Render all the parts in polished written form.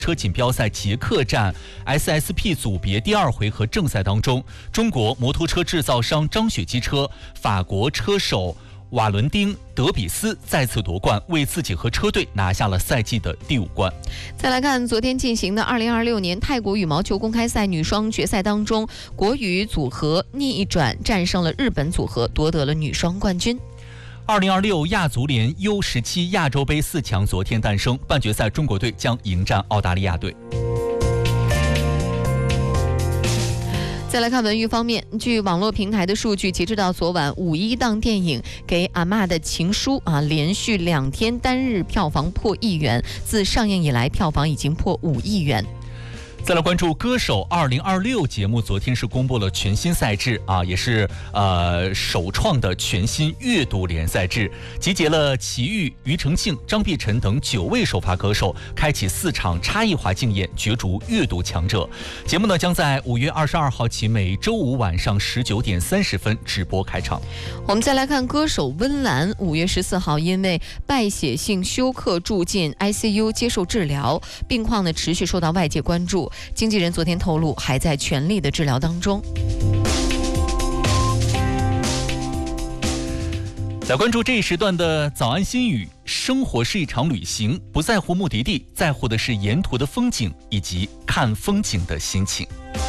车锦标赛捷克站 SSP 组别第2回合正赛当中，中国摩托车制造商张雪机车、法国车手瓦伦丁·德比斯再次夺冠，为自己和车队拿下了赛季的第5冠。 再来看昨天进行的2026年泰国羽毛球公开赛女双决赛当中，国羽组合逆转战胜了日本组合，夺得了女双冠军。 2026亚足联 U17 亚洲杯4强昨天诞生，半决赛中国队将迎战澳大利亚队。 再来看文娱方面，据网络平台的数据，截止到昨晚，5一档电影《给阿嬷的情书》连续2天单日票房破1亿元，自上映以来票房已经破5亿元。 再来关注歌手2026节目，昨天是公布了全新赛制也是首创的全新阅读联赛制，集结了齐豫、庾澄庆、张碧晨等9位首发歌手，开启4场差异化竞演，角逐阅读强者。节目呢将在5月22号起每周五晚上19点30分直播开场。 我们再来看歌手温岚，5月14号因为败血性休克住进 ICU 接受治疗，病况呢持续受到外界关注。经纪人昨天透露，还在全力的治疗当中。 来关注这一时段的早安心语：生活是一场旅行，不在乎目的地，在乎的是沿途的风景以及看风景的心情。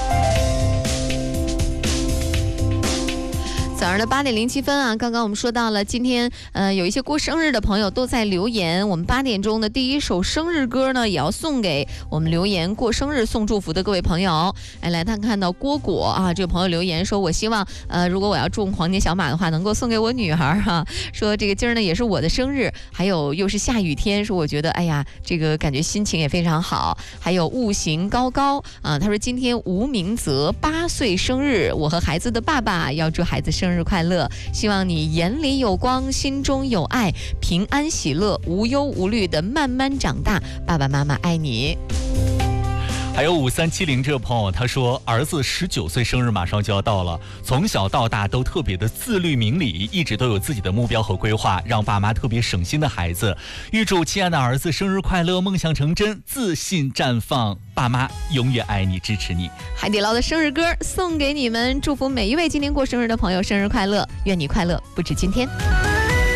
早上的8点07分刚刚我们说到了，今天有一些过生日的朋友都在留言，我们8点钟的第一首生日歌呢，也要送给我们留言过生日送祝福的各位朋友。来看到郭果这个朋友留言说，我希望如果我要中黄金小马的话，能够送给我女孩说这个今儿呢也是我的生日，还有又是下雨天，说我觉得哎呀这个感觉心情也非常好。还有悟行高高他说今天吴明泽8岁生日，我和孩子的爸爸要祝孩子生日快乐，希望你眼里有光，心中有爱，平安喜乐，无忧无虑的慢慢长大，爸爸妈妈爱你。 还有5370这个朋友，他说儿子19岁生日马上就要到了，从小到大都特别的自律明理，一直都有自己的目标和规划，让爸妈特别省心的孩子。预祝亲爱的儿子生日快乐，梦想成真，自信绽放，爸妈永远爱你，支持你。 海底捞的生日歌送给你们，祝福每一位今天过生日的朋友生日快乐，愿你快乐不止今天。